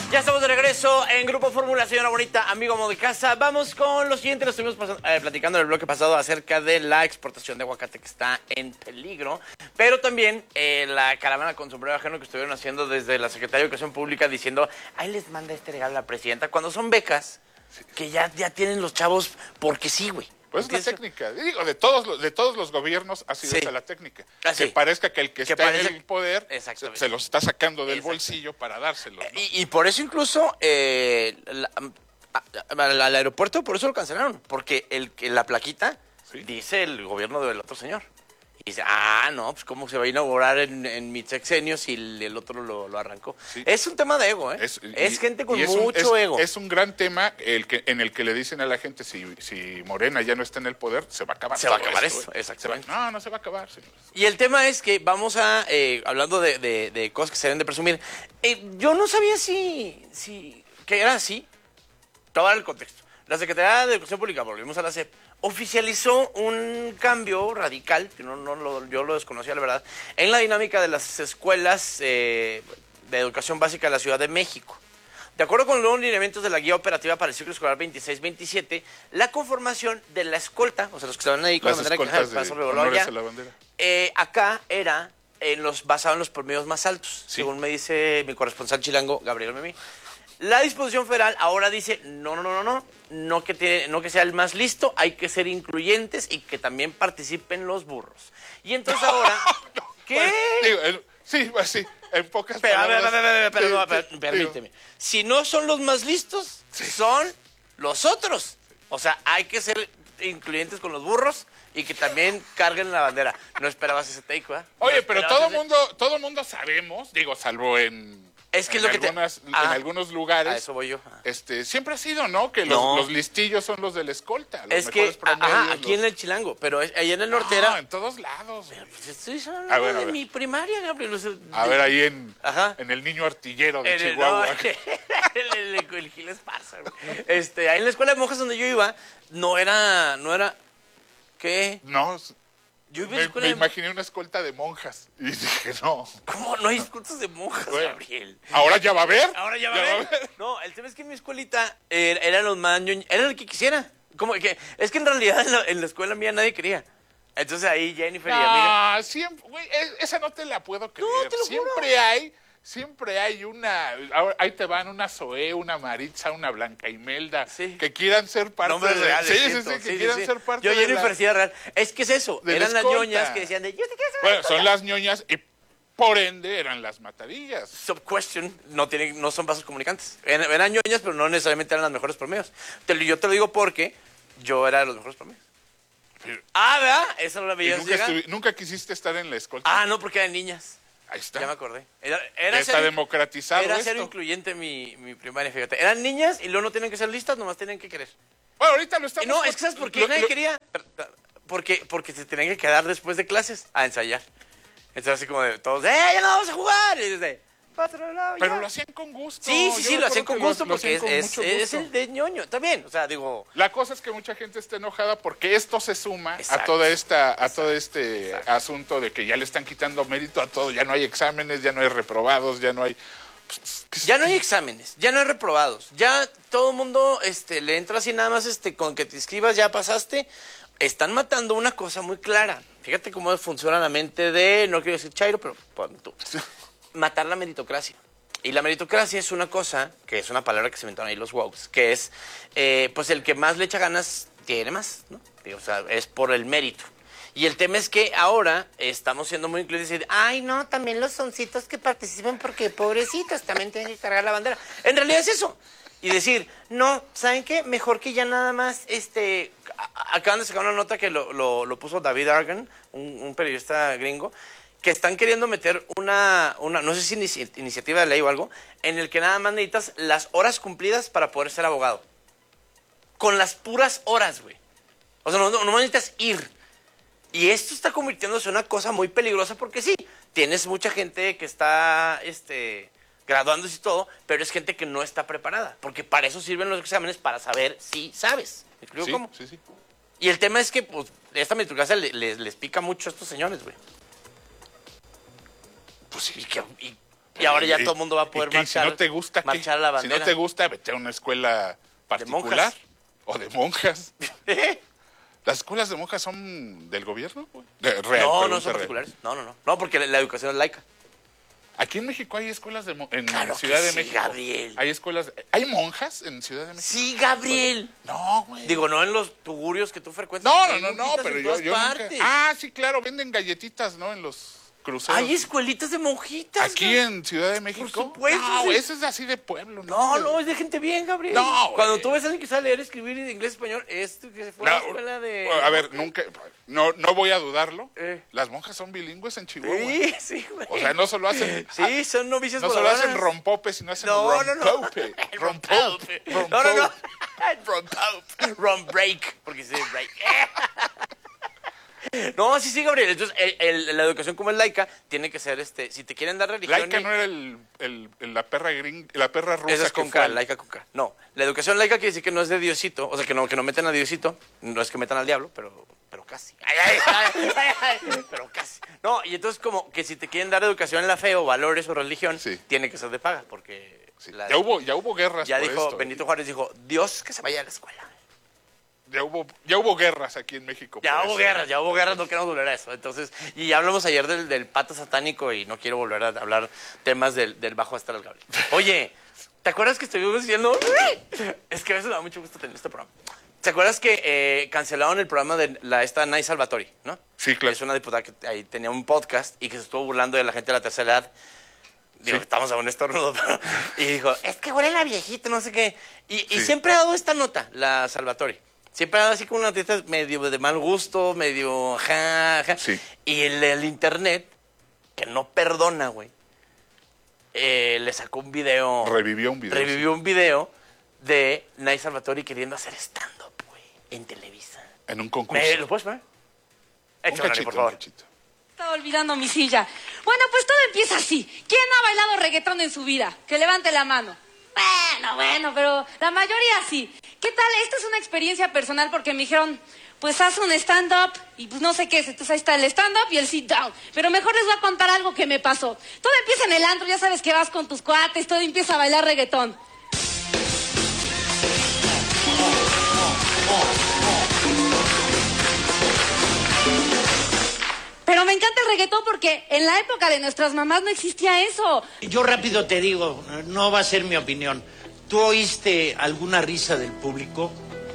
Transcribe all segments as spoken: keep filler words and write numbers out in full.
Ya estamos de regreso en Grupo Fórmula, señora bonita, amigo amo de casa. Vamos con lo siguiente. Nos estuvimos eh, platicando en el bloque pasado acerca de la exportación de aguacate que está en peligro, pero también eh, la caravana con sombrero ajeno que estuvieron haciendo desde la Secretaría de Educación Pública diciendo, ahí les manda este regalo a la presidenta, cuando son becas que ya, ya tienen los chavos porque sí, güey. Pues es la técnica, digo, de todos, los, de todos los gobiernos ha sido sí. esa la técnica. Ah, sí. Que parezca que el que, que está parece... en el poder se, se los está sacando del bolsillo para dárselos, ¿no? Y, y por eso incluso eh, la, al, al aeropuerto, por eso lo cancelaron, porque el, la plaquita ¿sí? dice el gobierno del otro señor. Y dice, ah, no, pues cómo se va a inaugurar en, en mi sexenio si el, el otro lo, lo arrancó. Sí. Es un tema de ego, ¿eh? Es, es y, gente con es mucho un, es, ego. Es un gran tema el que, en el que le dicen a la gente, si, si Morena ya no está en el poder, se va a acabar. Se va a acabar esto, esto, exactamente. Va, no, no se va a acabar. Señores. Y el tema es que vamos a, eh, hablando de, de, de cosas que se deben de presumir, eh, yo no sabía si, si, que era así. Te voy a dar el contexto. La Secretaría de Educación Pública, volvimos a la S E P, oficializó un cambio radical, que no, no lo, yo lo desconocía, la verdad, en la dinámica de las escuelas eh, de educación básica de la Ciudad de México. De acuerdo con los nuevos lineamientos de la guía operativa para el ciclo escolar veintiséis veintisiete, la conformación de la escolta, o sea, los que estaban ahí con la bandera que pasó de la bandera, eh, acá era en los, basado en los promedios más altos, sí. según me dice mi corresponsal chilango, Gabriel Memí. La disposición federal ahora dice, no, no, no, no, no, no que, tiene, no que sea el más listo, hay que ser incluyentes y que también participen los burros. Y entonces ahora, no, ¿qué? Bueno, digo, el, sí, sí, en pocas pero, palabras. A ver, a ver, a ver, pero, sí, sí, permíteme. Digo. Si no son los más listos, sí. son los otros. O sea, hay que ser incluyentes con los burros y que también carguen la bandera. No esperabas ese take, ¿verdad? Oye, no pero todo ese... mundo, todo mundo sabemos, digo, salvo en... Es que en, es lo algunas, que te... ah, en algunos lugares, a eso voy yo. Ah. Este, siempre ha sido, ¿no? Que los, no. los listillos son los de la escolta. Los es que, ajá, aquí los... en el Chilango, pero allá en el norte no, era... en todos lados. Pero pues estoy hablando a ver, a de ver. mi primaria, Gabriel. O sea, a de... ver, ahí en, ajá. en el Niño Artillero de en Chihuahua. El, no, el, el, el, el Gil Esparza. Este, ahí en la escuela de monjas donde yo iba, no era, no era, ¿qué? No, yo me, me de... imaginé una escolta de monjas y dije, no. ¿Cómo? No hay escoltas de monjas, bueno, Gabriel. ¿Ahora ya va a haber? ¿Ahora ya va, ¿Ya a, ver? va a ver? No, el tema es que en mi escuelita eh, eran los más ñoños, era el que quisiera. Como que, es que en realidad en la, en la escuela mía nadie quería. Entonces ahí Jennifer no, y amiga... Ah, siempre, güey, esa no te la puedo creer. No, te lo siempre juro. hay... Siempre hay una, ahí te van una Zoé, una Maritza, una Blanca Imelda, sí. que quieran ser parte Nombres de reales, sí, siento, sí, sí, que sí, quieran sí. ser parte yo, de Jennifer la... sí era real. Es que es eso, eran las ñoñas que decían de, yo te quiero ser Bueno, son las ñoñas y por ende eran las matadillas. Sub-question, no, tienen, no son vasos comunicantes. Eran ñoñas, pero no necesariamente eran las mejores promedios. Te, yo te lo digo porque yo era de los mejores promedios. Pero, ah, ¿verdad? Esa no la veías nunca, estuvi, ¿Nunca quisiste estar en la escolta? Ah, no, porque eran niñas. Ahí está. Ya me acordé. Era, era está ser, democratizado Era esto. ser incluyente mi, mi primaria, fíjate. Eran niñas y luego no tienen que ser listas, nomás tienen que querer. Bueno, ahorita lo estamos... No, es que ¿sabes por qué lo, nadie lo... quería? Porque, porque se tenían que quedar después de clases a ensayar. Entonces así como de todos, ¡eh, ya no vamos a jugar! Y desde, lado, pero lo hacían con gusto. Sí, sí, Yo sí, lo hacían con gusto lo, porque lo es, con es, es el de ñoño. Está bien, o sea, digo... La cosa es que mucha gente está enojada porque esto se suma exacto, a toda esta, a exacto, todo este exacto. asunto de que ya le están quitando mérito a todo. Ya no hay exámenes, ya no hay reprobados, ya no hay... Ya no hay exámenes, ya no hay reprobados. Ya todo el mundo este, le entra así nada más este, con que te inscribas, ya pasaste. Están matando una cosa muy clara. Fíjate cómo funciona la mente de, no quiero decir Chairo, pero pon tú. Matar la meritocracia. Y la meritocracia es una cosa, que es una palabra que se inventaron ahí los wows, que es, eh, pues el que más le echa ganas tiene más, ¿no? O sea, es por el mérito. Y el tema es que ahora estamos siendo muy incluyentes y decir, ay, no, también los soncitos que participen porque pobrecitos también tienen que cargar la bandera. En realidad es eso. Y decir, no, ¿saben qué? Mejor que ya nada más, este, acaban de sacar una nota que lo, lo, lo puso David Argan, un, un periodista gringo, que están queriendo meter una, una no sé si inici iniciativa de ley o algo, en el que nada más necesitas las horas cumplidas para poder ser abogado. Con las puras horas, güey. O sea, no, no, no necesitas ir. Y esto está convirtiéndose en una cosa muy peligrosa porque sí, tienes mucha gente que está este, graduándose y todo, pero es gente que no está preparada. Porque para eso sirven los exámenes, para saber si sabes. ¿Me explico sí, cómo? Sí, sí. Y el tema es que pues, esta meritocracia les, les, les pica mucho a estos señores, güey. Pues sí, y, y Y ahora ya y, todo el mundo va a poder marchar, si no te gusta, marchar a la bandera. Si no te gusta, vete a una escuela particular. ¿De o de monjas. ¿Eh? ¿Las escuelas de monjas son del gobierno? De, real, no, no son particulares. No, no, no. No, porque la, la educación es laica. Aquí en México hay escuelas de en claro Ciudad de sí, México. Gabriel. Hay escuelas, ¿hay monjas en Ciudad de México? Sí, Gabriel. No, güey. Digo, no en los tugurios que tú frecuentas. No, no, no, no, pero yo, yo nunca... Ah, sí, claro, venden galletitas, ¿no? En los cruceros. Hay escuelitas de monjitas. Aquí ¿no? en Ciudad de México. Por supuesto. No, sí. eso es así de pueblo, ¿no? No, no, es de gente bien, Gabriel. No, cuando güey. tú ves a alguien que sabe leer, escribir en inglés, español, esto que se fue no, a la escuela de... A ver, nunca, no, no voy a dudarlo. Eh. Las monjas son bilingües en Chihuahua. Sí, sí, güey. O sea, no solo hacen... Sí, son novicias No solo hacen rompope, sino hacen no, rompope. No, no, rompope. No, no, no. Rompope. Rombreak. Porque sí, break. No, sí, sí, Gabriel. Entonces, el, el, la educación como es laica, tiene que ser, este, si te quieren dar religión... Laica y... no era el, el, el, la perra gring, la perra rusa. Esa es con que K, fue... laica con K. No, la educación laica quiere decir que no es de Diosito, o sea, que no, que no meten a Diosito, no es que metan al diablo, pero, pero casi. Ay, ay, ay, ay, ay, pero casi. No, y entonces como que si te quieren dar educación en la fe o valores o religión, sí. tiene que ser de paga, porque... Sí. La, ya, hubo, ya hubo guerras ya por dijo, esto. Benito Juárez dijo, Dios que se vaya a la escuela. Ya hubo, ya hubo guerras aquí en México. Ya hubo eso. guerras, ya hubo guerras, no queremos volver a eso. Entonces, y ya hablamos ayer del, del pato satánico y no quiero volver a hablar temas del, del bajo astral, Gabriel. Oye, ¿te acuerdas que estuvimos diciendo? Es que a veces me da mucho gusto tener este programa. ¿Te acuerdas que eh, cancelaron el programa de la, esta Nay Salvatori, no? Sí, claro. Es una diputada que ahí tenía un podcast y que se estuvo burlando de la gente de la tercera edad. Digo, sí. Estamos a un estornudo, pero... Y dijo, es que huele la viejita, no sé qué. Y, sí. y siempre ha dado esta nota, la Salvatori. Siempre ha dado así como una noticia medio de mal gusto, medio... Ja, ja. Sí. Y el, el internet, que no perdona, güey, eh, le sacó un video... Revivió un video. Revivió sí. un video de Nay Salvatori queriendo hacer stand-up, güey, en Televisa. En un concurso. ¿Me, ¿Lo puedes poner? Échalo, cachito, por favor. Estaba olvidando mi silla. Bueno, pues todo empieza así. ¿Quién ha bailado reggaetón en su vida? Que levante la mano. Bueno, bueno, pero la mayoría sí. ¿Qué tal? Esta es una experiencia personal porque me dijeron, pues haz un stand-up y pues no sé qué es. Entonces ahí está el stand-up y el sit-down. Pero mejor les voy a contar algo que me pasó. Todo empieza en el antro, ya sabes que vas con tus cuates, todo empieza a bailar reggaetón. Pero me encanta el reggaetón porque en la época de nuestras mamás no existía eso. Yo rápido te digo, no va a ser mi opinión. ¿Tú oíste alguna risa del público?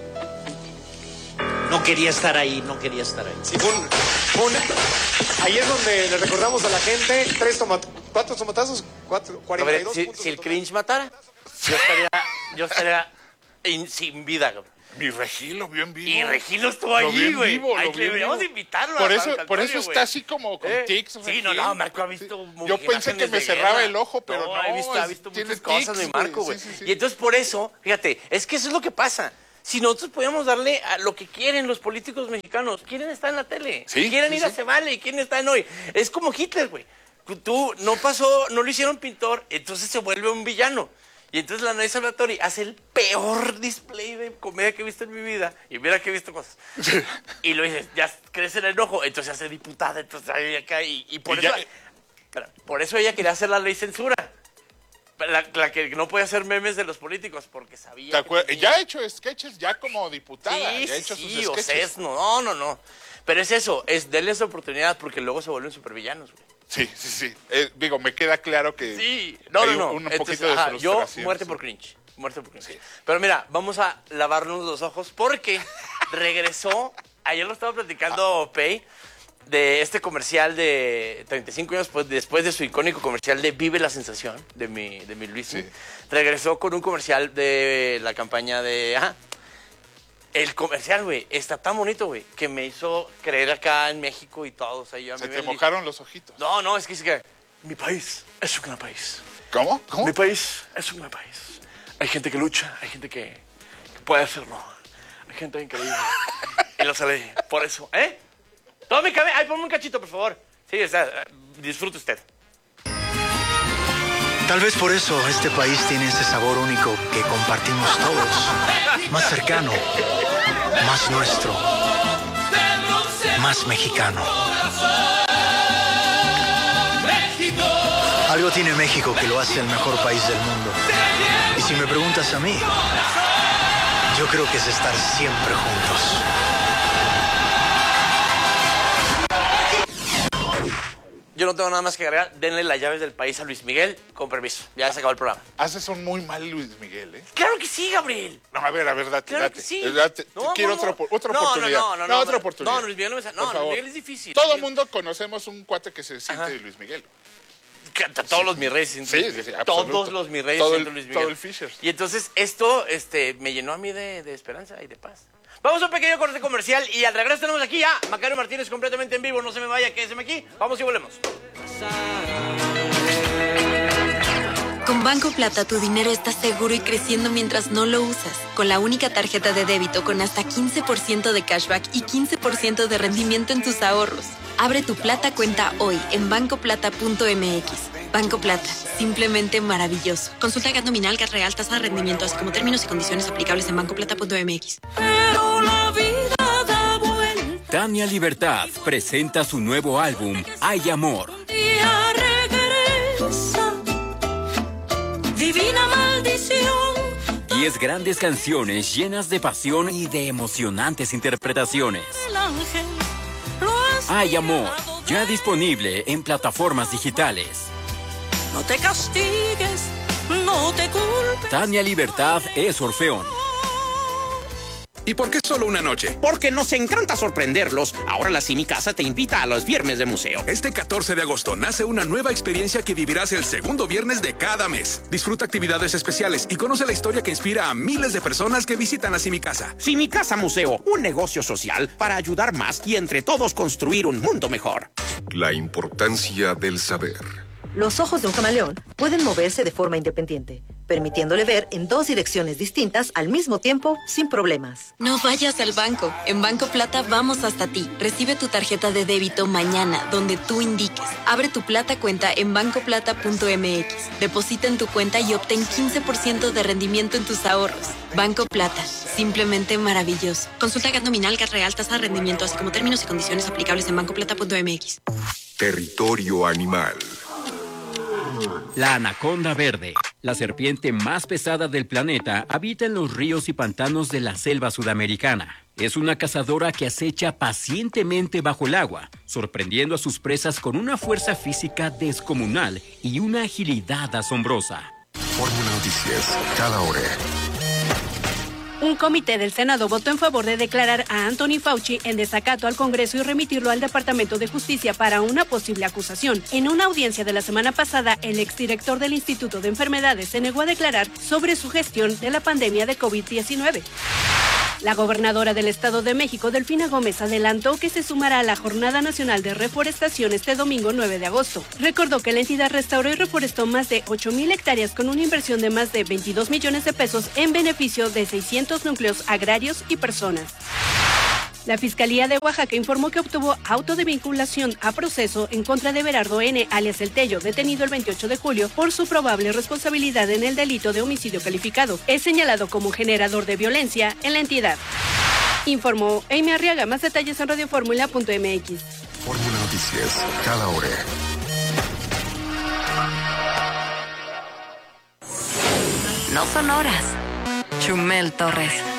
No quería estar ahí, no quería estar ahí. Sí, un, un, ahí es donde le recordamos a la gente, tres tomat, cuatro tomatazos, cuatro, cuarenta y dos si, puntos. Si el cringe matara, yo estaría, yo estaría in, sin vida, güey. Mi Regil lo vio en vivo. Y Regil estuvo allí, güey. Ay, que deberíamos invitarlo. Por a eso, Antonio, por eso güey. está así como con ¿Eh? tics. Sí, no, no, Marco ha visto sí. Yo pensé que me cerraba el ojo, pero no. no he visto, ha visto muchas cosas de Marco, güey. Sí, sí, sí. Y entonces por eso, fíjate, es que eso es lo que pasa. Si nosotros podíamos darle a lo que quieren los políticos mexicanos, quieren estar en la tele, sí, quieren sí, ir sí. a Se Vale, quieren estar en Hoy. Es como Hitler, güey. Tú no pasó, no lo hicieron pintor, entonces se vuelve un villano. Y entonces la Nay Salvatori hace el peor display de comedia que he visto en mi vida. Y mira que he visto cosas. Y lo dices, ya crece el enojo, entonces hace diputada, entonces ahí acá. Y, y por, y eso, ya... espera, por eso ella quería hacer la ley censura. La, la que no podía hacer memes de los políticos, porque sabía... ¿Te acuerdas? tenía... Ya ha hecho sketches, ya como diputada. Sí, ya ha hecho sí, sus o sketches. sesno. No, no, no. Pero es eso, es denles oportunidad porque luego se vuelven supervillanos, güey. Sí, sí, sí. Eh, digo, me queda claro que sí, no, hay no, no. un, un Entonces, poquito de ajá, yo frustración. muerte sí. por cringe, muerte por cringe. Sí. Pero mira, vamos a lavarnos los ojos porque regresó, ayer lo estaba platicando Pei, de este comercial de treinta y cinco años pues, después de su icónico comercial de Vive la Sensación, de mi, de mi Luis. Sí. Regresó con un comercial de la campaña de... Ajá, el comercial, güey, está tan bonito, güey, que me hizo creer acá en México y todo. O sea, yo a Se mí te me mojaron dijo, los ojitos. No, no, es que, es que mi país es un gran país. ¿Cómo? ¿Cómo? Mi país es un gran país. Hay gente que lucha, hay gente que, que puede hacerlo. Hay gente increíble. Y lo sale por eso, ¿eh? Todo mi cabello. Ay, ponme un cachito, por favor. Sí, o sea, disfrute usted. Tal vez por eso este país tiene ese sabor único que compartimos todos. Más cercano, más nuestro, más mexicano. Algo tiene México que lo hace el mejor país del mundo. Y si me preguntas a mí, yo creo que es estar siempre juntos. Yo no tengo nada más que agregar. Denle las llaves del país a Luis Miguel. Con permiso. Ya se acabó el programa. Haces un muy mal Luis Miguel, ¿eh? Claro que sí, Gabriel. No, a ver, a ver, date, Claro date. que sí. Date. No, Quiero no, otra, no. otra No, oportunidad. no, no, no, otra no. oportunidad. No, Luis Miguel no me sale. No, Por Luis favor. Miguel es difícil. Todo el mundo conocemos un cuate que se siente Ajá. Luis Miguel. Canta todos sí. los mis reyes. Sí, sí, sí, absoluto. Todos los mis reyes todo sienten el, Luis Miguel. Todo el Fisher. Y entonces esto este, me llenó a mí de, de esperanza y de paz. Vamos a un pequeño corte comercial y al regreso tenemos aquí a Macario Martínez completamente en vivo. No se me vaya, quédese aquí. Vamos y volvemos. Con Banco Plata tu dinero está seguro y creciendo mientras no lo usas. Con la única tarjeta de débito con hasta quince por ciento de cashback y quince por ciento de rendimiento en tus ahorros. Abre tu Plata cuenta hoy en banco plata punto m x. Banco Plata, simplemente maravilloso. Consulta G A T nominal, G A T real, tasa de rendimiento, así como términos y condiciones aplicables en banco plata punto m x. Pero la vida da vuelta. Tania Libertad presenta su nuevo álbum, Hay Amor. Día regresa, divina maldición. Diez grandes canciones llenas de pasión y de emocionantes interpretaciones. El ángel Hay Amor, ya disponible en plataformas digitales. No te castigues, no te culpes. Tania Libertad es Orfeón. ¿Y por qué solo una noche? Porque nos encanta sorprenderlos. Ahora la Cine Casa te invita a los viernes de museo. Este catorce de agosto nace una nueva experiencia que vivirás el segundo viernes de cada mes. Disfruta actividades especiales y conoce la historia que inspira a miles de personas que visitan la Cine Casa. Cine Casa Museo, un negocio social para ayudar más y entre todos construir un mundo mejor. La importancia del saber. Los ojos de un camaleón pueden moverse de forma independiente, permitiéndole ver en dos direcciones distintas al mismo tiempo sin problemas. No vayas al banco. En Banco Plata vamos hasta ti. Recibe tu tarjeta de débito mañana, donde tú indiques. Abre tu Plata cuenta en banco plata punto m x. Deposita en tu cuenta y obtén quince por ciento de rendimiento en tus ahorros. Banco Plata, simplemente maravilloso. Consulta G A T nominal, G A T real, tasa de rendimiento, así como términos y condiciones aplicables en banco plata punto m x. Territorio animal. La anaconda verde, la serpiente más pesada del planeta, habita en los ríos y pantanos de la selva sudamericana. Es una cazadora que acecha pacientemente bajo el agua, sorprendiendo a sus presas con una fuerza física descomunal y una agilidad asombrosa. Fórmula Noticias, cada hora. Un comité del Senado votó en favor de declarar a Anthony Fauci en desacato al Congreso y remitirlo al Departamento de Justicia para una posible acusación. En una audiencia de la semana pasada, el exdirector del Instituto de Enfermedades se negó a declarar sobre su gestión de la pandemia de COVID diecinueve. La gobernadora del Estado de México, Delfina Gómez, adelantó que se sumará a la Jornada Nacional de Reforestación este domingo nueve de agosto. Recordó que la entidad restauró y reforestó más de ocho mil hectáreas con una inversión de más de veintidós millones de pesos en beneficio de seiscientos núcleos agrarios y personas. La Fiscalía de Oaxaca informó que obtuvo auto de vinculación a proceso en contra de Berardo N., alias El Tello, detenido el veintiocho de julio por su probable responsabilidad en el delito de homicidio calificado. Es señalado como generador de violencia en la entidad. Informó Amy Arriaga. Más detalles en radioformula punto m x. Fórmula Noticias, cada hora. No son horas. Chumel Torres.